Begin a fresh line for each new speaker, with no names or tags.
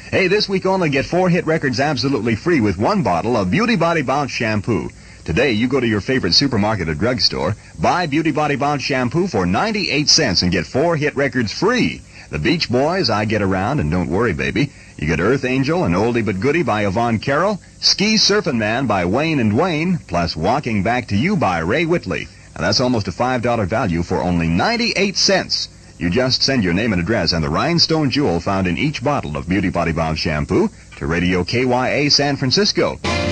Hey, this week only get 4 hit records absolutely free with 1 bottle of Beauty Body Bounce shampoo. Today, you go to your favorite supermarket or drugstore, buy Beauty Body Bounce shampoo for 98 cents and get 4 hit records free. The Beach Boys, I Get Around, and Don't Worry Baby. You get Earth Angel and Oldie But Goodie by Yvonne Carroll, Ski Surfin' Man by Wayne and Dwayne, plus Walking Back to You by Ray Whitley. And that's almost a $5 value for only 98 cents. You just send your name and address and the rhinestone jewel found in each bottle of Beauty Body Bounce shampoo to Radio KYA San Francisco.